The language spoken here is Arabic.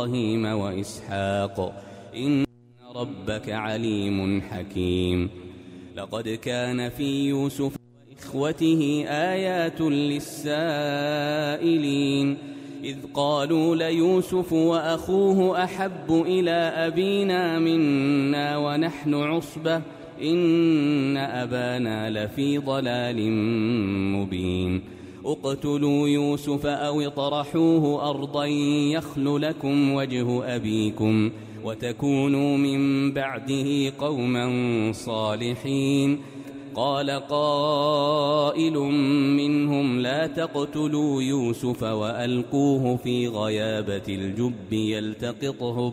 إبراهيم وإسحاق إن ربك عليم حكيم. لقد كان في يوسف وإخوته آيات للسائلين إذ قالوا ليوسف وأخوه أحب إلى أبينا منا ونحن عصبة إن أبانا لفي ضلال مبين. اقتلوا يوسف أو اطرحوه أرضا يخل لكم وجه أبيكم وتكونوا من بعده قوما صالحين. قال قائل منهم لا تقتلوا يوسف وألقوه في غيابة الجب يلتقطه